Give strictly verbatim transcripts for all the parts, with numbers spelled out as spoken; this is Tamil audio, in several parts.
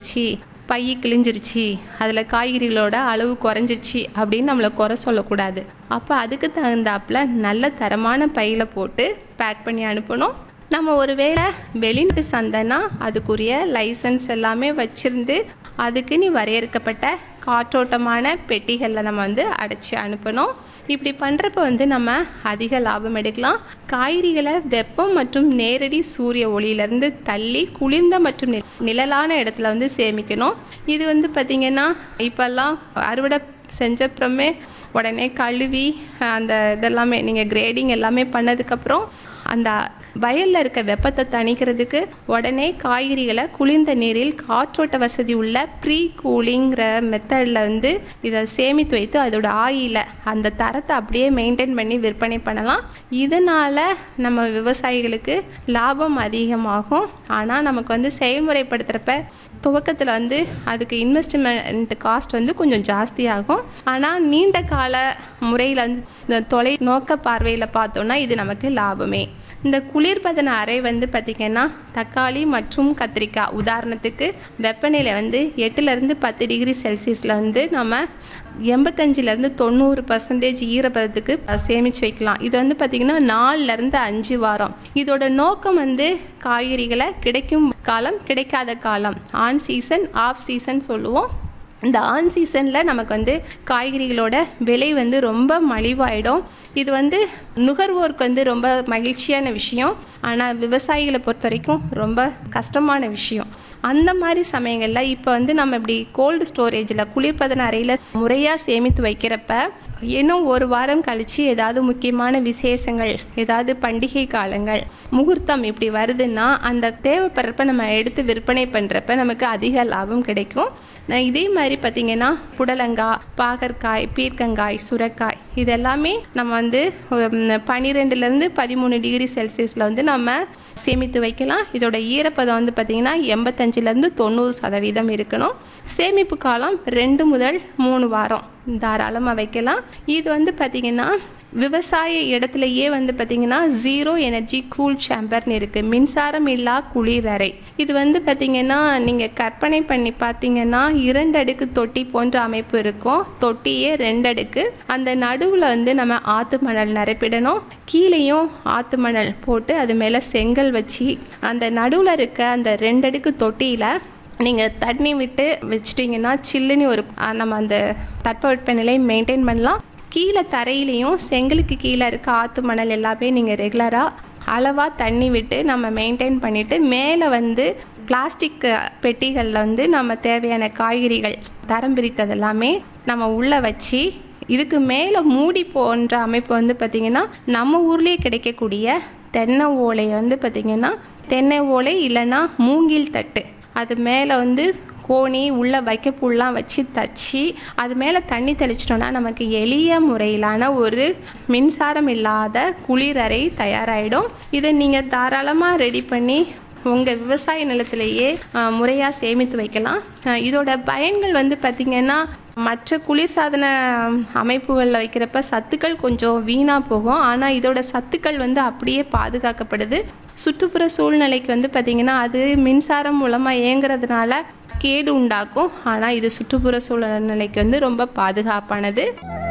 போயிடுச்சு, பை கிழிஞ்சிருச்சு, அதில் காய்கறிகளோட அளவு குறைஞ்சிருச்சு அப்படின்னு நம்மளை குறை சொல்லக்கூடாது. அப்போ அதுக்கு தகுந்தாப்புல நல்ல தரமான பையில் போட்டு பேக் பண்ணி அனுப்பணும். நம்ம ஒரு வேளை வெளிநாட்டு சந்தைனா அதுக்குரிய லைசன்ஸ் எல்லாமே வச்சுருந்து அதுக்கு நீ வரையறுக்கப்பட்ட காற்றோட்டமான பெட்டிகளில் நம்ம வந்து அடைச்சி அனுப்பணும். இப்படி பண்ணுறப்ப வந்து நம்ம அதிக லாபம் எடுக்கலாம். காய்கறிகளை வெப்பம் மற்றும் நேரடி சூரிய ஒளியிலேருந்து தள்ளி குளிர்ந்த மற்றும் நிழலான இடத்துல வந்து சேமிக்கணும். இது வந்து பார்த்திங்கன்னா இப்போல்லாம் அறுவடை செஞ்சப்புறமே உடனே கழுவி அந்த இதெல்லாமே நீங்கள் கிரேடிங் எல்லாமே பண்ணதுக்கப்புறம் அந்த வயலில் இருக்க வெப்பத்தை தணிக்கிறதுக்கு உடனே காய்கறிகளை குளிர்ந்த நீரில் காற்றோட்ட வசதி உள்ள ப்ரீ கூலிங்கிற மெத்தடில் வந்து இதை சேமித்து வைத்து அதோட ஆயில அந்த தரத்தை அப்படியே மெயின்டைன் பண்ணி விற்பனை பண்ணலாம். இதனால் நம்ம விவசாயிகளுக்கு லாபம் அதிகமாகும். ஆனால் நமக்கு வந்து செயல்முறைப்படுத்துகிறப்ப துவக்கத்தில் வந்து அதுக்கு இன்வெஸ்ட்மெண்ட் காஸ்ட் வந்து கொஞ்சம் ஜாஸ்தியாகும். ஆனால் நீண்ட கால முறையில் வந்து தொலை நோக்க பார்வையில் பார்த்தோன்னா இது நமக்கு லாபமே. இந்த குளிர்பதன அறை வந்து பார்த்திங்கன்னா தக்காளி மற்றும் கத்திரிக்காய் உதாரணத்துக்கு வெப்பநிலை வந்து எட்டுலேருந்து பத்து டிகிரி செல்சியஸில் வந்து நம்ம எண்பத்தஞ்சிலேருந்து தொண்ணூறு பர்சன்டேஜ் ஈரப்பதத்துக்கு சேமித்து வைக்கலாம். இது வந்து பார்த்திங்கன்னா நாலுலேருந்து அஞ்சு வாரம். இதோட நோக்கம் வந்து காய்கறிகளை கிடைக்கும் காலம் கிடைக்காத காலம், ஆன் சீசன் ஆஃப் சீசன் சொல்லுவோம். இந்த ஆன் சீசனில் நமக்கு வந்து காய்கறிகளோட விலை வந்து ரொம்ப மலிவாயிடும். இது வந்து நுகர்வோருக்கு வந்து ரொம்ப மகிழ்ச்சியான விஷயம். ஆனால் விவசாயிகளை பொறுத்த வரைக்கும் ரொம்ப கஷ்டமான விஷயம். அந்த மாதிரி சமயங்களில் இப்போ வந்து நம்ம இப்படி கோல்டு ஸ்டோரேஜில் குளிர்பதன அறையில் முறையாக சேமித்து வைக்கிறப்ப இன்னும் ஒரு வாரம் கழித்து ஏதாவது முக்கியமான விசேஷங்கள், ஏதாவது பண்டிகை காலங்கள், முகூர்த்தம் இப்படி வருதுன்னா அந்த தேவைப்படுறப்ப நம்ம எடுத்து விற்பனை பண்ணுறப்ப நமக்கு அதிக லாபம் கிடைக்கும். இதே மாதிரி பார்த்திங்கன்னா புடலங்காய், பாகற்காய், பீர்க்கங்காய், சுரைக்காய் இதெல்லாமே நம்ம வந்து பன்னிரெண்டுலேருந்து பதிமூணு டிகிரி செல்சியஸில் வந்து நம்ம சேமித்து வைக்கலாம். இதோட ஈரப்பதம் வந்து பார்த்திங்கன்னா எண்பத்தஞ்சிலேருந்து தொண்ணூறு சதவீதம் இருக்கணும். சேமிப்பு காலம் ரெண்டு முதல் மூணு வாரம் தாராளமாக வைக்கலாம். இது வந்து பார்த்திங்கன்னா விவசாய இடத்துலையே வந்து பார்த்திங்கன்னா ஜீரோ எனர்ஜி கூல் சேம்பர்னு இருக்குது, மின்சாரம் இல்லா குளிரறை. இது வந்து பார்த்திங்கன்னா நீங்கள் கற்பனை பண்ணி பார்த்திங்கன்னா இரண்டு அடுக்கு தொட்டி போன்ற அமைப்பு இருக்கும். தொட்டியே ரெண்டு அடுக்கு. அந்த நடுவில் வந்து நம்ம ஆற்று மணல் நிரப்பிடணும். கீழேயும் ஆற்று மணல் போட்டு அது மேலே செங்கல் வச்சு அந்த நடுவில் இருக்க அந்த ரெண்டு அடுக்கு தொட்டியில் நீங்கள் தண்ணி விட்டு வச்சிட்டிங்கன்னா சில்லுன்னு ஒரு நம்ம அந்த தட்பவெப்பநிலை மெயின்டைன் பண்ணலாம். கீழே தரையிலையும் செங்கலுக்கு கீழே இருக்க ஆற்று மணல் எல்லாமே நீங்கள் ரெகுலராக அளவாக தண்ணி விட்டு நம்ம மெயின்டைன் பண்ணிவிட்டு மேலே வந்து பிளாஸ்டிக் பெட்டிகளில் வந்து நம்ம தேவையான காய்கறிகள் தரம் பிரித்தது எல்லாமே நம்ம உள்ளே வச்சு இதுக்கு மேலே மூடி போன்ற அமைப்பு வந்து பார்த்திங்கன்னா நம்ம ஊர்லேயே கிடைக்கக்கூடிய தென்னை ஓலை வந்து பார்த்திங்கன்னா தென்னை ஓலை இல்லைன்னா மூங்கில் தட்டு அது மேலே வந்து கோணி உள்ள வைக்கப்புல்லாம் வச்சு தச்சு அது மேலே தண்ணி தெளிச்சிட்டோன்னா நமக்கு எளிய முறையிலான ஒரு மின்சாரம் இல்லாத குளிரறை தயாராகிடும். இதை நீங்கள் தாராளமாக ரெடி பண்ணி உங்கள் விவசாய நிலத்திலேயே முறையாக சேமித்து வைக்கலாம். இதோட பயன்கள் வந்து பார்த்திங்கன்னா மற்ற குளிர்சாதன அமைப்புகளில் வைக்கிறப்ப சத்துக்கள் கொஞ்சம் வீணாக போகும். ஆனால் இதோட சத்துக்கள் வந்து அப்படியே பாதுகாக்கப்படுது. சுற்றுப்புற சூழ்நிலைக்கு வந்து பார்த்திங்கன்னா அது மின்சாரம் மூலமாக இயங்குறதுனால கேடு உண்டாக்கும். ஆனால் இது சுற்றுப்புற சூழ்நிலைக்கு வந்து ரொம்ப பாதுகாப்பானது.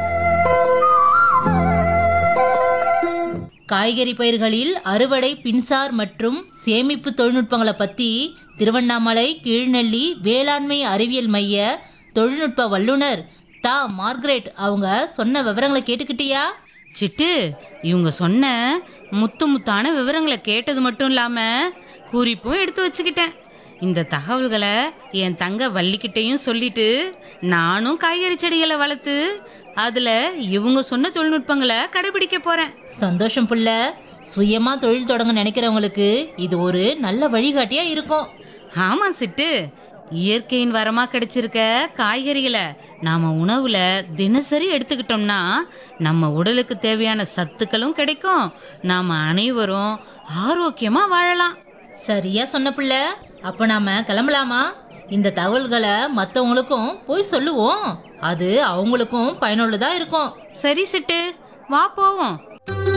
காய்கறி பயிர்களில் அறுவடை, பின்சார் மற்றும் சேமிப்பு தொழில்நுட்பங்களை பற்றி திருவண்ணாமலை கீழ்நெல்லி வேளாண்மை அறிவியல் மைய தொழில்நுட்ப வல்லுநர் தா மார்கரெட் அவங்க சொன்ன விவரங்களை கேட்டுக்கிட்டியா? சிட்டு, இவங்க சொன்ன முத்து முத்தான விவரங்களை கேட்டது மட்டும் இல்லாமல் குறிப்பும் எடுத்து வச்சுக்கிட்டேன். இந்த தகவல்களை என் தங்க வள்ளிக்கிட்டையும் சொல்லிட்டு நானும் காய்கறி செடிகளை வளர்த்து அதில் இவங்க சொன்ன தொழில்நுட்பங்களை கடைபிடிக்க போகிறேன். சந்தோஷம் புள்ள. சுயமாக தொழில் தொடங்க நினைக்கிறவங்களுக்கு இது ஒரு நல்ல வழிகாட்டியாக இருக்கும். ஆமாம் சிட்டு, இயற்கையின் வரமா கிடைச்சிருக்க காய்கறிகளை நாம உணவுல தினசரி எடுத்துக்கிட்டோம்னா நம்ம உடலுக்கு தேவையான சத்துக்களும் கிடைக்கும், நாம அனைவரும் ஆரோக்கியமா வாழலாம். சரியா சொன்ன பிள்ளை. அப்ப நாம கிளம்பலாமா? இந்த தகவல்களை மற்றவங்களுக்கும் போய் சொல்லுவோம். அது அவங்களுக்கும் பயனுள்ளதா இருக்கும். சரி சிட்டு, வா போவோம்.